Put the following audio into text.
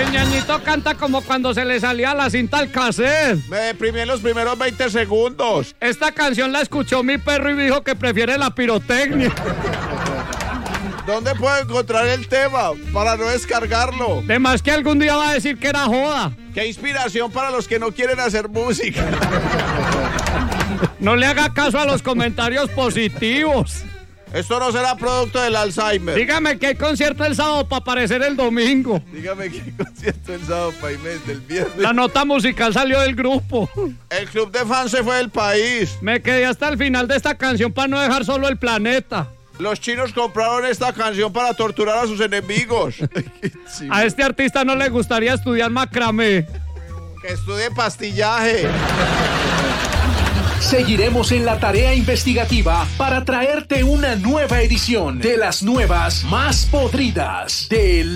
El ñañito canta como cuando se le salía la cinta al cassette. Me deprimí en los primeros 20 segundos. Esta canción la escuchó mi perro y dijo que prefiere la pirotecnia. ¿Dónde puedo encontrar el tema para no descargarlo? De más que algún día va a decir que era joda. Qué inspiración para los que no quieren hacer música. No le haga caso a los comentarios positivos. Esto no será producto del Alzheimer. Dígame que hay concierto el sábado para aparecer el domingo. Dígame qué concierto el sábado para mes del viernes. La nota musical salió del grupo. El club de fans se fue del país. Me quedé hasta el final de esta canción para no dejar solo el planeta. Los chinos compraron esta canción para torturar a sus enemigos. Sí. A este artista no le gustaría estudiar macramé. Que estudie pastillaje. Seguiremos en la tarea investigativa para traerte una nueva edición de las nuevas más podridas del